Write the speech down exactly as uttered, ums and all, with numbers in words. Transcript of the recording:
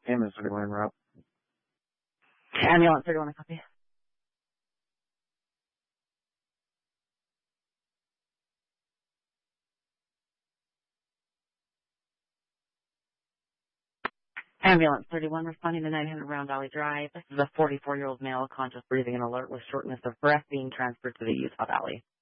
Ambulance thirty-one, Rob. Ambulance thirty-one, I copy. Ambulance thirty-one responding to nine hundred Round Valley Drive. This is a forty-four-year-old male, conscious breathing and alert with shortness of breath being transferred to the Utah Valley.